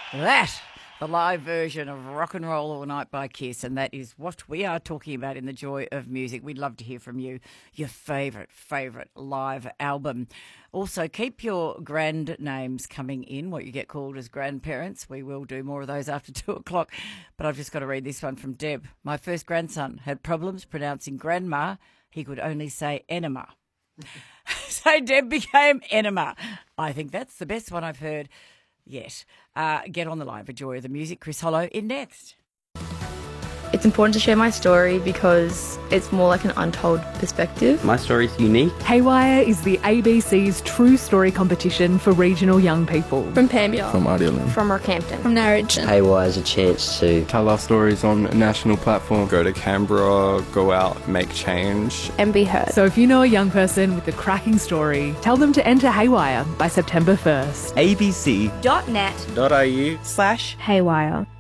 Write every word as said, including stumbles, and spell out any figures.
That, the live version of Rock and Roll All Night by Kiss, and that is what we are talking about in The Joy of Music. We'd love to hear from you, your favourite, favourite live album. Also, keep your grand names coming in, what you get called as grandparents. We will do more of those after two o'clock. But I've just got to read this one from Deb. My first grandson had problems pronouncing grandma. He could only say enema. So Deb became enema. I think that's the best one I've heard yet. Uh, get on the line for Joy of the Music. Chris Hollow in next. It's important to share my story because it's more like an untold perspective. My story's unique. Haywire is the A B C's True Story competition for regional young people. From Pambia. From Ardelan. From Rockhampton. From Narrogin. Haywire is a chance to tell our stories on a national platform. Go to Canberra, go out, make change. And be heard. So if you know a young person with a cracking story, tell them to enter Haywire by September first. A B C dot net dot I U slash Haywire.